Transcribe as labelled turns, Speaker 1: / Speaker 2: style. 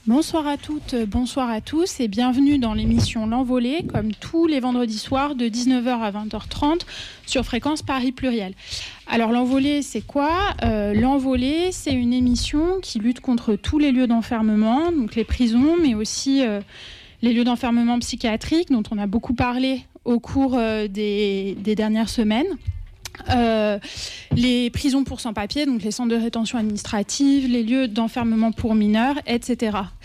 Speaker 1: Bonsoir à toutes, bonsoir à tous et bienvenue dans l'émission L'Envolée, comme tous les vendredis soirs de 19h à 20h30 sur Fréquence Paris Pluriel. Alors L'Envolée, c'est quoi ? L'Envolée, c'est une émission qui lutte contre tous les lieux d'enfermement, donc les prisons, mais aussi les lieux d'enfermement psychiatriques dont on a beaucoup parlé au cours des dernières semaines. Les prisons pour sans-papiers, donc les centres de rétention administrative, les lieux d'enfermement pour mineurs, etc.